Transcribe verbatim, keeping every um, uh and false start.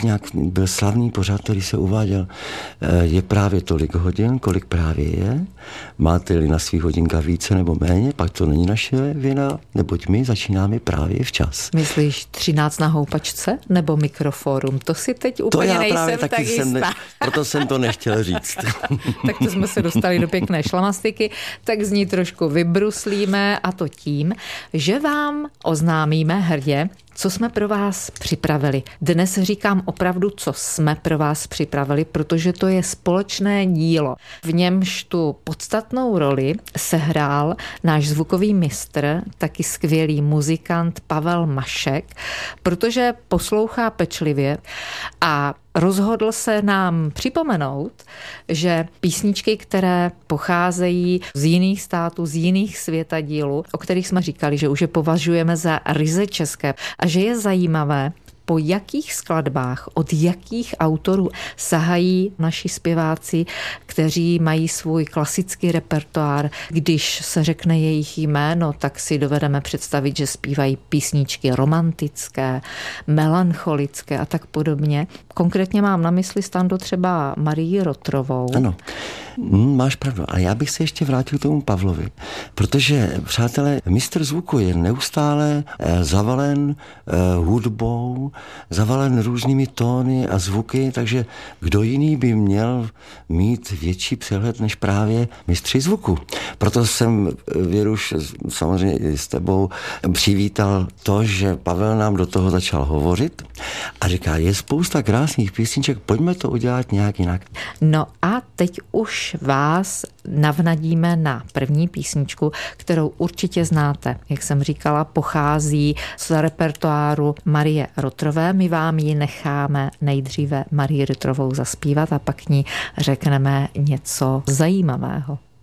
nějak byl slavný pořad, který se uváděl, je právě tolik hodin, kolik právě je. Máte-li na svých hodinkách více nebo méně, pak to není naše vina, neboť my začínáme právě včas. Myslíš třináct na houpačce nebo Mikroforum? To si teď úplně to já nejsem právě tak taky jistá. Jsem ne, proto jsem to nechtěl říct. Tak to jsme se dostali do pěkné šlamastiky, tak z ní trošku vybruslíme, a to tím, že vám oznámíme hrdě, co jsme pro vás připravili. Dnes říkám opravdu, co jsme pro vás připravili, protože to je společné dílo. V němž tu podstatnou roli sehrál náš zvukový mistr, taky skvělý muzikant Pavel Mašek, protože poslouchá pečlivě a rozhodl se nám připomenout, že písničky, které pocházejí z jiných států, z jiných světadílů, o kterých jsme říkali, že už je považujeme za ryze české a že je zajímavé, po jakých skladbách, od jakých autorů sahají naši zpěváci, kteří mají svůj klasický repertoár. Když se řekne jejich jméno, tak si dovedeme představit, že zpívají písničky romantické, melancholické a tak podobně. Konkrétně mám na mysli, Stando, třeba Marii Rotrovou. Ano, máš pravdu. A já bych se ještě vrátil k tomu Pavlovi, protože, přátelé, mistr zvuku je neustále zavalen hudbou, zavalen různými tóny a zvuky, takže kdo jiný by měl mít větší přehled než právě mistři zvuku. Proto jsem, Věruš, samozřejmě i s tebou přivítal to, že Pavel nám do toho začal hovořit a říká, je spousta krásných písniček, pojďme to udělat nějak jinak. No a teď už vás navnadíme na první písničku, kterou určitě znáte. Jak jsem říkala, pochází z repertoáru Marie Rotrové. My vám ji necháme nejdříve Marii Rotrovou zaspívat a pak ní řekneme něco zajímavého.